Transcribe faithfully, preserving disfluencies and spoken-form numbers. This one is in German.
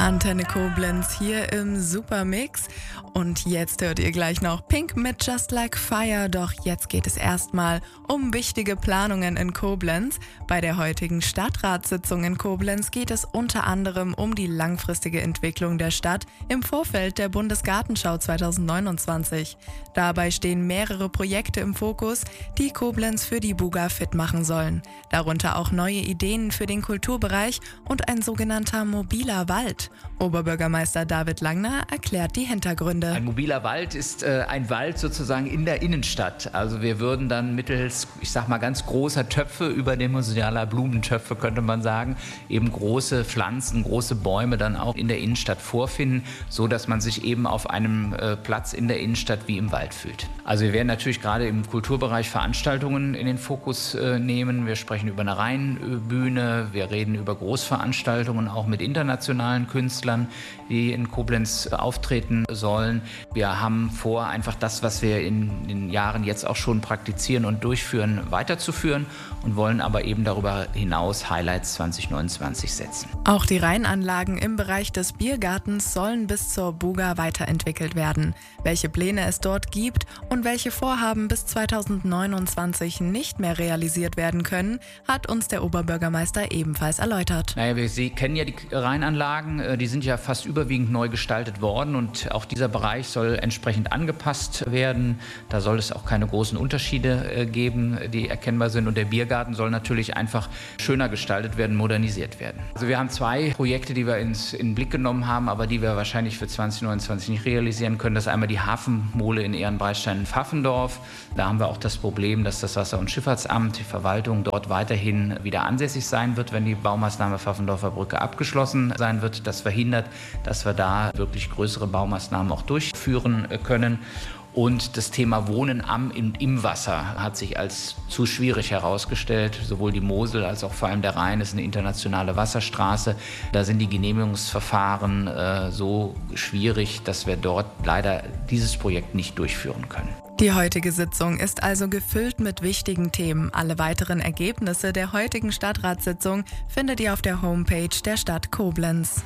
Antenne Koblenz hier im Supermix. Und jetzt hört ihr gleich noch Pink mit Just Like Fire. Doch jetzt geht es erstmal um wichtige Planungen in Koblenz. Bei der heutigen Stadtratssitzung in Koblenz geht es unter anderem um die langfristige Entwicklung der Stadt im Vorfeld der Bundesgartenschau zwanzig neunundzwanzig. Dabei stehen mehrere Projekte im Fokus, die Koblenz für die Buga fit machen sollen. Darunter auch neue Ideen für den Kulturbereich und ein sogenannter mobiler Wald. Oberbürgermeister David Langner erklärt die Hintergründe. Ein mobiler Wald ist äh, ein Wald sozusagen in der Innenstadt. Also wir würden dann mittels, ich sag mal, ganz großer Töpfe, überdimensionaler Blumentöpfe könnte man sagen, eben große Pflanzen, große Bäume dann auch in der Innenstadt vorfinden, so dass man sich eben auf einem äh, Platz in der Innenstadt wie im Wald fühlt. Also wir werden natürlich gerade im Kulturbereich Veranstaltungen in den Fokus äh, nehmen. Wir sprechen über eine Rheinbühne, wir reden über Großveranstaltungen auch mit internationalen Künstlern, die in Koblenz auftreten sollen. Wir haben vor, einfach das, was wir in den Jahren jetzt auch schon praktizieren und durchführen, weiterzuführen und wollen aber eben darüber hinaus Highlights zwanzig neunundzwanzig setzen. Auch die Rheinanlagen im Bereich des Biergartens sollen bis zur Buga weiterentwickelt werden. Welche Pläne es dort gibt und welche Vorhaben bis zwanzig neunundzwanzig nicht mehr realisiert werden können, hat uns der Oberbürgermeister ebenfalls erläutert. Naja, wir Sie kennen ja die Rheinanlagen, die sind ja fast überwiegend neu gestaltet worden und auch dieser Bereich soll entsprechend angepasst werden. Da soll es auch keine großen Unterschiede geben, die erkennbar sind, und der Biergarten soll natürlich einfach schöner gestaltet werden, modernisiert werden. Also wir haben zwei Projekte, die wir ins, in den Blick genommen haben, aber die wir wahrscheinlich für zwanzig neunundzwanzig nicht realisieren können. Das ist einmal die Hafenmole in Ehrenbreitstein-Pfaffendorf. Da haben wir auch das Problem, dass das Wasser- und Schifffahrtsamt, die Verwaltung dort weiterhin wieder ansässig sein wird, wenn die Baumaßnahme Pfaffendorfer Brücke abgeschlossen sein wird. Das verhindert, dass wir da wirklich größere Baumaßnahmen auch durchführen können. Und das Thema Wohnen am im, im Wasser hat sich als zu schwierig herausgestellt. Sowohl die Mosel als auch vor allem der Rhein ist eine internationale Wasserstraße. Da sind die Genehmigungsverfahren äh, so schwierig, dass wir dort leider dieses Projekt nicht durchführen können. Die heutige Sitzung ist also gefüllt mit wichtigen Themen. Alle weiteren Ergebnisse der heutigen Stadtratssitzung findet ihr auf der Homepage der Stadt Koblenz.